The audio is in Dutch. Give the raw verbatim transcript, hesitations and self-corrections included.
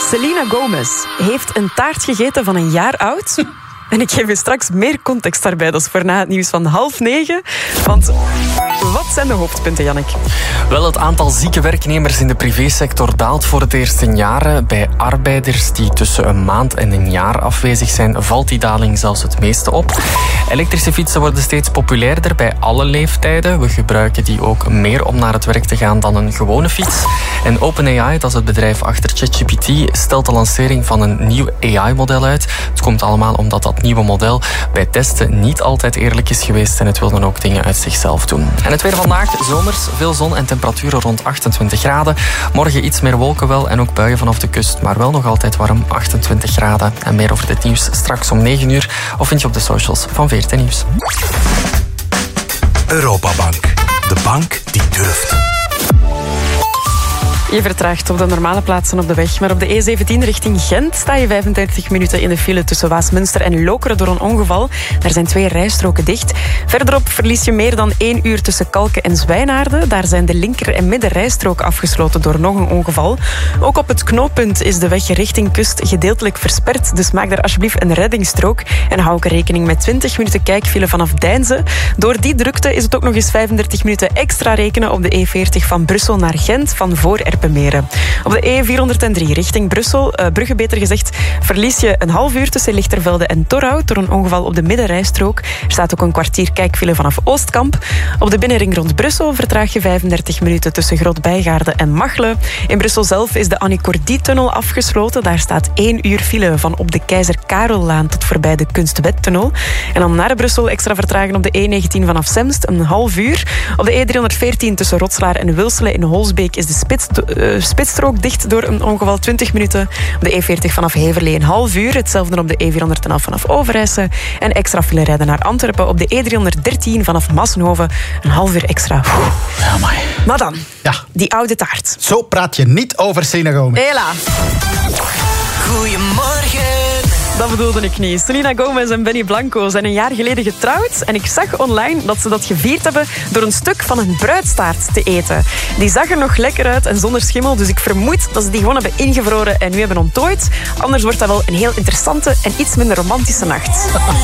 Selena Gomez heeft een taart gegeten van een jaar oud. En ik geef u straks meer context daarbij. Dat is voor na het nieuws van half negen. Want wat zijn de hoofdpunten, Jannik? Wel, het aantal zieke werknemers in de privésector daalt voor het eerst in jaren. Bij arbeiders die tussen een maand en een jaar afwezig zijn, valt die daling zelfs het meeste op. Elektrische fietsen worden steeds populairder bij alle leeftijden. We gebruiken die ook meer om naar het werk te gaan dan een gewone fiets. En OpenAI, dat is het bedrijf achter ChatGPT, stelt de lancering van een nieuw A I-model uit. Het komt allemaal omdat dat nieuwe model bij testen niet altijd eerlijk is geweest en het wil dan ook dingen uit zichzelf doen. En het weer vandaag, zomers, veel zon en temperaturen rond achtentwintig graden. Morgen iets meer wolken wel en ook buien vanaf de kust, maar wel nog altijd warm, achtentwintig graden. En meer over dit nieuws straks om negen uur of vind je op de socials van V R T Nieuws. Europabank, de bank die durft. Je vertraagt op de normale plaatsen op de weg. Maar op de E zeventien richting Gent sta je vijfendertig minuten in de file tussen Waasmunster en Lokeren door een ongeval. Daar zijn twee rijstroken dicht. Verderop verlies je meer dan één uur tussen Kalken en Zwijnaarden. Daar zijn de linker- en middenrijstroken afgesloten door nog een ongeval. Ook op het knooppunt is de weg richting kust gedeeltelijk versperd. Dus maak daar alsjeblieft een reddingsstrook. En hou ook rekening met twintig minuten kijkfile vanaf Deinze. Door die drukte is het ook nog eens vijfendertig minuten extra rekenen op de E veertig van Brussel naar Gent van voor Erpenmeren. Op de E vierhonderddrie richting Brussel, uh, Brugge beter gezegd, verlies je een half uur tussen Lichtervelde en Torhout door een ongeval op de middenrijstrook. Er staat ook een kwartier kijkfile vanaf Oostkamp. Op de binnenring rond Brussel vertraag je vijfendertig minuten tussen Groot-Bijgaarden en Machelen. In Brussel zelf is de Annie Cordy-tunnel afgesloten. Daar staat één uur file van op de Keizer Karellaan tot voorbij de Kunstwet-tunnel. En dan naar Brussel extra vertragen op de E negentien vanaf Semst, een half uur. Op de E driehonderdveertien tussen Rotslaar en Wilselen in Holsbeek is de spits Uh, spitsstrook dicht door een ongeval twintig minuten. Op de E veertig vanaf Heverlee een half uur. Hetzelfde op de E vierhonderdelf vanaf Overijse. En extra file rijden naar Antwerpen op de E driehonderddertien vanaf Massenhoven. Een half uur extra. Ja, amai. Maar dan, ja. die oude taart. Zo praat je niet over Selena Gomez. Hela. Goedemorgen. Dat bedoelde ik niet. Selena Gomez en Benny Blanco zijn een jaar geleden getrouwd. En ik zag online dat ze dat gevierd hebben door een stuk van een bruidstaart te eten. Die zag er nog lekker uit en zonder schimmel. Dus ik vermoed dat ze die gewoon hebben ingevroren en nu hebben onttooid. Anders wordt dat wel een heel interessante en iets minder romantische nacht.